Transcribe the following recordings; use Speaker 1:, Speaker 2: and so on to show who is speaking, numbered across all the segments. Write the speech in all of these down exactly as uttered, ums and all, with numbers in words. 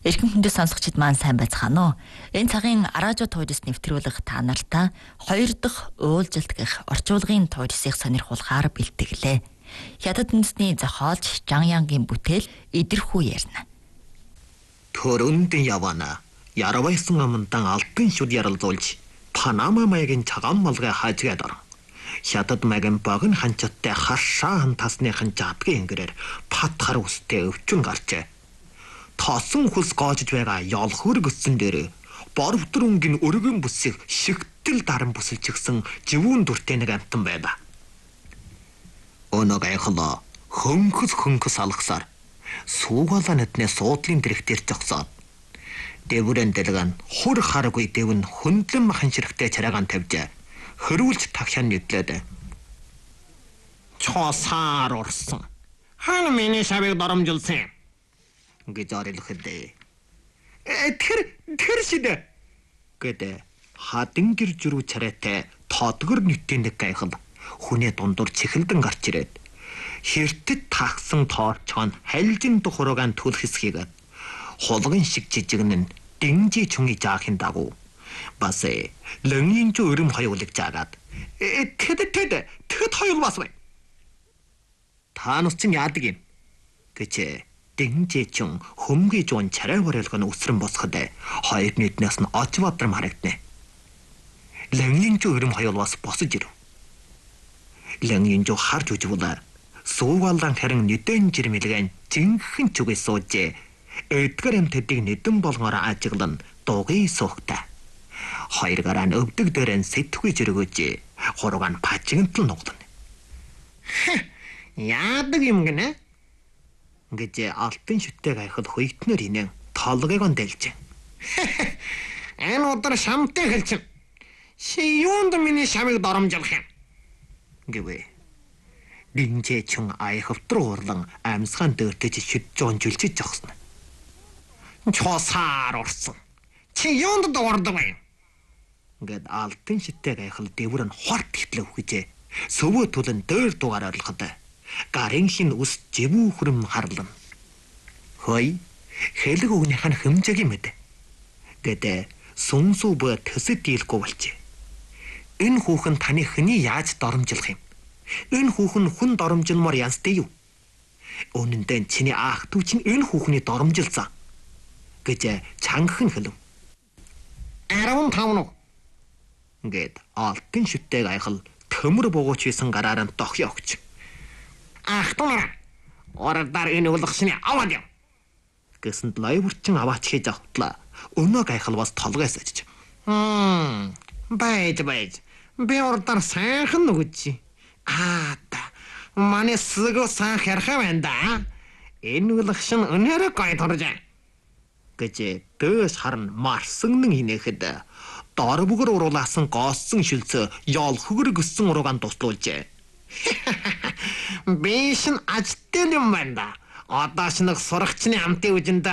Speaker 1: Эрхэм хүндэс сонсогчид маань сайн байцгаана уу? Энэ цагийн радио туйдс нэвтрүүлэг та нартай хоёр дахь уйлжилт гэх орчуулгын туйдсыг сонирхуулахаар бэлтгэлээ. Хятад үндэсний зохиолч Жан Янгийн бүтээл идэрхүү ярина.
Speaker 2: Төрөндөн явана. Яравайсан амандан алтын шүд яралзуулж Панама маягийн цагаан малгай хаажгаад орон. Хятад маягийн богино ханчаттай харшаа хан тасныхын жадгийн ингэрээр патхар үстэй өвчин гарчээ. Тосон хүс гоожж байгаа ёл хөрг өссөн дээр борвтөр өнгийн өргөн бүсийг шигтэл даран бүсэлчихсэн живүүн дүртэй нэг амтан байла. Өнөө гайхлаа хөнгөс хөнгөс алгасаар суугаалаа нүднээ суудлын дэрэгтэр зогсоод дэврэн дэлгэн хур харгүй дэвн хөндлөн махан ширхтэй царайгаан тавьж хөрүүлж тагшаан нэтлээд чосаар урсан хан миний шавыг доромжилсан гэж орилохдээ. Тэр тэр шидэ гэдэг хадин гэр жүрүү царайтай тоодгор нүтийн нэг гайхал хүнээ дундуур чихэлдэн гарч ирээд хэртэд тагсан тоорчон хальжин тухуруугаан түл хэсгийг хулгын шиг жижигнэн дэнжи чүнги жаахын дагуу бас лэнгийн ч өрөм хоёулыг жаагаад тэд тэд тэд хоёул бас бай. Та нас чинь яадаг юм гэж дэнжээчүн хөмгий жуун царай барилгын өсрөн босоход хоёр нийтнээс нь оч бадрам харагдана. Лэнгийн ч өрөм хоёул бас босож ирэв. Лэнгийн ч харж үжвүлээ. Суугаалдан харин нүдэн жирмэлгэн жинхэн чүгээс суужээ. Эдгэр эмтэдийг нэдэн болгоороо ажиглан дугий суухтаа. Хоёр гараа нь өвдөг дээрэн сэтггүй жиргөөж хуруугаан пажигнтал нуглана. Яадаг юм гинэ? Гэж алтын шүттэй гайхал хуйгтнэр инэн толгойг нь дэлж. Энэ өдөр шамтай хэлчих. Чи юунд миний шамыг доромжлох юм? Гэвэ. Динжээчүн айхавтар уурлан амьсгаан дээртэж шүд жоон жүлжиж жогсно. Чосаар урсан. Чи юунд дуурдаг вэ? Гэд алтын шүттэй гайхал дэврэн хорт хитлээ үхжээ. Сөвөө түлэн дээр дугаар орлоход гарын хин ус живүү хүрэм харлан. Хой хэлэг өгнийх нь хэмжээг юм ээ. Гэдэг сүнсүү бо төсөд дийлгүй болчих. Энэ хүүхэн таны хэний яаж доромжлох юм? Энэ хүүхэн хүн доромжилмаар янзтай юу? Үнэндээ чиний аах дүү чинь энэ хүүхний доромжилсан гэж чангахан хэлв. арван тав нуу гэд алтын шүттэй гайхал төмөр буугууч хийсэн гараар нь дохё өгч. Ах тунаа ордаар энэ улгасны аваад яв гэсэнд лайвурчин аваач хийж автлаа. Өнөө гайхал бас толгойс ажиж. Хм байж байж би ордаар сайхан нүгэж. Аа та манай сүгөө сан хэрхэн байна? Энэ улгасн өнөөрөө гой торж гэж дөөс харн марсагнан хинэхэд дор бүгөр уруулаасан гооссон шилцээ ёл хөгрөг өссөн уруугаан туслуулжээ. Бишин ажтай юм байна. Одоо шинэг сурагчны амтын үжинд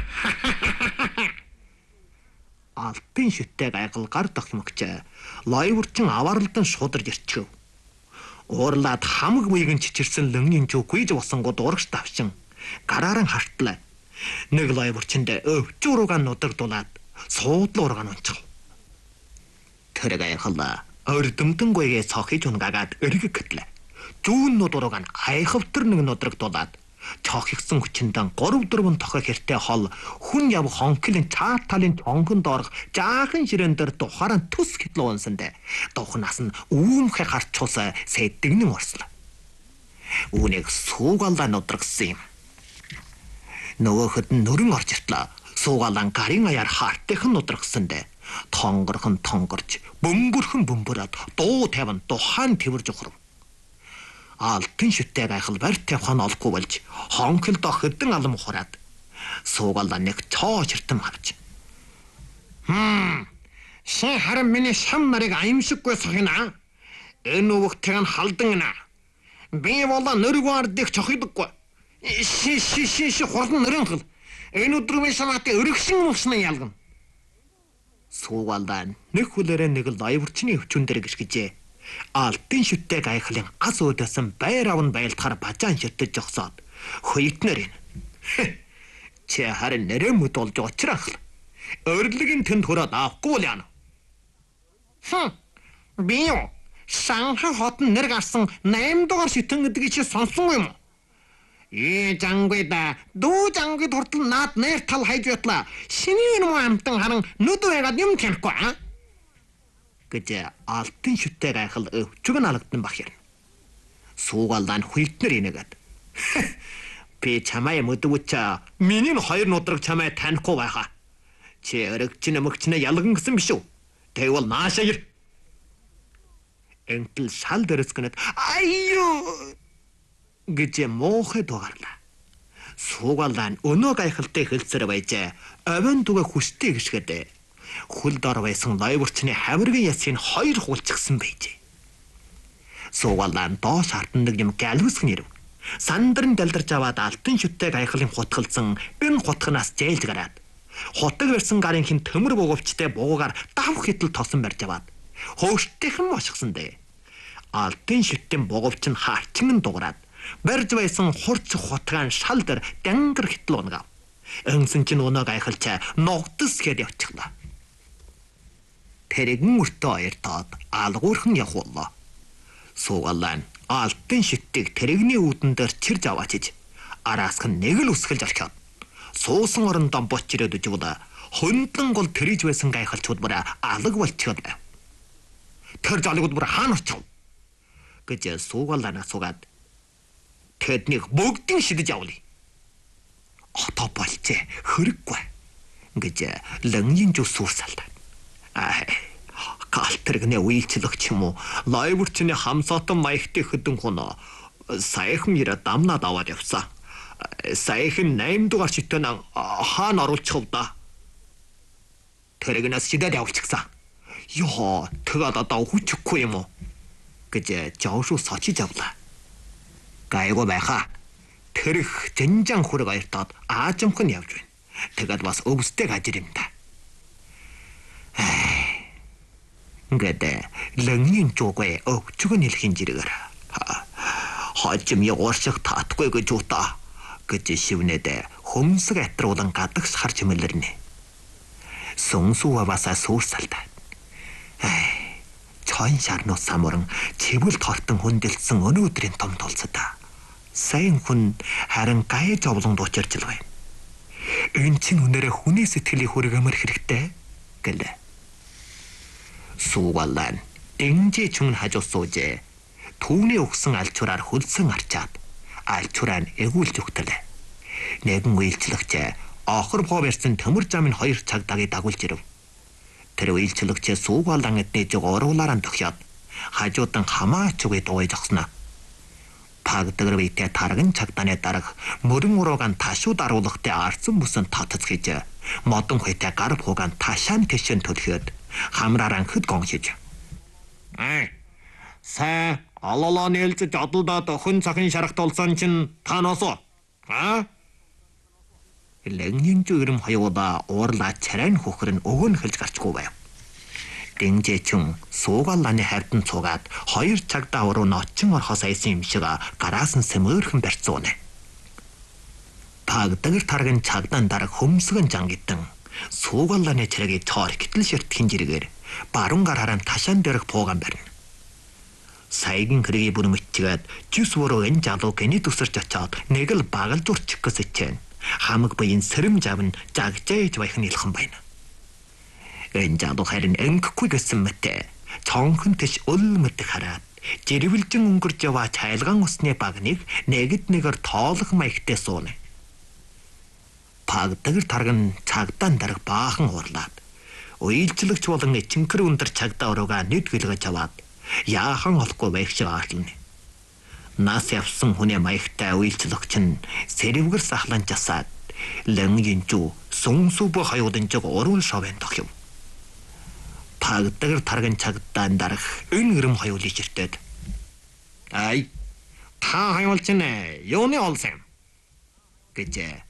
Speaker 2: алтын шүттэй гайхал гар дохимогч лайвурчин авааралдан шударж ирчихв. Уурлаад хамаг мүйгэн чичирсэн лөнгийн чүү гүйж босонгууд урагш тавшин гарааран хартлаа. Нэг лайвурчинд өвчүүрүүгаан нудагдуулаад суудлын ургаан унчих. Тэр гайхал өрдөмдөнгүйгээ цохиж унгагаад өргөг гэтлээ. Зүүн нудуруугаан айхавтар нэг нудрагдуулаад чохигсан хүчиндэн гурав дөрвөн тохой хэртэй хол хүн яв хонхлын цаат талын чонгон доорх жаахан ширээн дээр тухааран төс хэтлээ унсандэ духнаас нь үүмхэ гарчуулсаа сэдэгнэн орслоо. Үүнийг суугаалаа нудрагсан юм. Нөгөөхөд нь нүрэн орж иртлээ. Суугаалаа гарын аяар хаартайхан нудрагсандэ тонгорхон тонгорч бөмбөрхөн бөмбөрөд дуу таван тухайн тэрж охров. Алтын шүттэй гайхал барь тавхан олохгүй болж хонхол дох хэдэн алам ухраад суугаалаа нэг цоо чиртэм авч. Хм ши харин миний шам нарыг аимшиггүй сохина. Энэ өвөгтэйг нь халдан гинэ. Би болоо нөргөө ардыг чохидаггүй. Ши ши ши ши хурдан нөрөнхөл. Энэ өдөр би санаатай өргөшин мөснө ялгана. Суугаалаа нэг хүлээрээ нэг лайвурчны өвчүн дээр гიშгэжээ. Алтын шүттэй гайхлын ас өөдөөсөн байр авн байлтахаар бажаан ширтэж жогсоод хуйтнэр ин. Чи харин нэрэмд болж очрах. Өрлөгийн тэнд хүрээд авахгүй л яана. Хм. Би юу? Шанхай хотын нэр гарсан найман дугаар шитэн гэдгийг чи сонссон юм уу? Ээ жангойда дүү жангойд хүртэл наад нэр тал хайж байтлаа. Шиний юм амтан харан нүд байгаад юм танихгүй аа. Гэж алтын шүтээ гайхал өвчг нь алгадсан бах юм. Суугаалдан хүйтнэр инегээд. Би чамаа мөдөвчаа. Миний хоёр нудраг чамаа танихгүй байхаа. Чи өрөгчнө мөгчнө ялган гэсэн биш үү? Тэгвэл наашаа ир. Энтэл шал дөрөскөнөд аюу гэж моохой дугаарлаа. Суугаалдан өнөө гайхалтай хэлцэр байжээ. Овон түгэ хүстэй гიშгэдэ. Хөл дор байсан лайвурчны хавиргийн ясыг хоёр хуулчихсан байжээ. Суугаалдан доош хартандаг юм галвсгэн ирв. Сандрын далдарч аваад алтын шүтээ гайхалын хутгалзан энэ хутгнаас зээлж гараад хотог барьсан гарын хин төмөр буугавчтай буугаар давх хитл тосон барьж аваад хөөртэйхэн мошгсон дээ. Алтын шүтэн буугавч нь хаачин дуураад барьж байсан хурц хотгаан шал дээр дангар хитл унгав. Өнсөн чинь өнөө гайхалчаа ногдс гээд явчихлаа. Тэрэгэн өртөө аяртаад алгуурхан явууллаа. Суугаалан алтын шүтгийг тэрэгний үүдэн дээр чирж аваачиж араасх нь нэг л үсгэлж орхиод суусан орондоо боч ирээд үжигла хөндлөн гол тэрэж байсан гайхалчуд бүр алаг болчиход байв. Тэр залгууд бүр хаана очив гэж суугаалан асуугаад тэднийг бүгдийг шидэж авлаа. Ото болчээ хэрэггүй гэж лангийн жуу суурсалдаа. Аа калтэргнээ үйлчлэгч юм уу лайвурчны хамсаатан маягтай хөдөн хоноо саяхан ирээд дамнаад аваад явсан. Саяхан найман дугаар шитэн хаана оруулчих вэ да? Тэрэгнээс шидээд явуулчихсан. Йоо, тэгээд одоо хүчгүй юм уу? гэж жавшуу сочиж авлаа. Гайгүй байхаа. Тэрх зэнжан хүрэг аяртаад аажимхан явж байна. Тэгээд бас өвстэй гажир юм да. Ингээд лангийн жуугүй өвчг нь хэлхийн жиргээр. Хожим яваарчих таатгүй гэж утаа гэж шивнээд хөмсг атруулан гадагш харж мэлэрнэ. Сүнсүү басаа суурсалдаа. Чойн шарнууд самуран чивэл тортон хүндэлсэн өнөөдрийн том толцоо. Сайн хүн харин гайж овлон дуучирч л байна. Энэ чинь үнээрээ хүний сэтгэлийн хүргэмэр хэрэгтэй гэлээ. Суугаалан энжи чүн хажуу суужээ. Түүний өгсөн алчураар хөлсөн арчаад алчураа эгүүлж өгтөлээ. Нэгэн үйлчлэгч охор боо барьсан төмөр замын хоёр цагдаагийг дагуулж ирэв. Тэр үйлчлэгч суугаалан эдний жиг оруулаараа тохиод хажуудан хамаач үгүй дууж огсноо. Пагдагэр битээ тарган цагдааны дарга мөрөн уруугаан ташуу даруулагтай арцсан бүсэн татц хийж модон хөтэй гар хуугаан ташаан тэшэн төлөхөд хамраараа хөд гонхиж. Аа. Са алалаа нээлж жадалдаад охин цахин шарахтуулсан чинь та носоо. Аа? Лэнгийн зүрэм хаяуда уурлаа чарайн хөхрөн өгөн хэлж гарчгүй байв. Дэнжээчүн суугааланы хайртан цугаад хоёр цагдаа уруу ночин орхос айсан юм шиг гараас нь сэмөөрхэн барьцуунэ. Пагдагэр тарган цагдаан дараг хөмсгөн жангитан суугааланы чиргийг цоор гэтэл ширтгэн жиргээр баруун гараараа ташаан дээрх пуугаан барина. Саягийн хэргийг бүр мэтчигээд жис уруу энэ залуу гэнэ төсөрч очоод нэг л багалж урчих гэсэж чинь хамаг буян сэрэм жавн жагжээж байхын илхэн байна. Энэ залуу харин өнгөхгүй гэсэн мэт цонхон тэш өл мэт хараад жирвэлжин өнгөрж яваа чайлган усны багныг нэгд нэгээр тоолох маягтай сууна. Пагдагэр тарган цагдаан дарга баахан уурлаад уйлжлэгч болон ичинкэр өндөр цагдаа уруугаа нэд гэлгэж аваад яахан олохгүй байх шиг аатлана. Нас явсан хүний маягтай уйлжлэгч нь сэрвгэр сахлан жасаад лэнгийн жуу сүнсүб хаюудан жиг урвал шовын тохив. Пагдагэр тарган цагдаан дарга өн гэрм хаюулж иртээд ай та хаюулч нэ юуны олсон гэж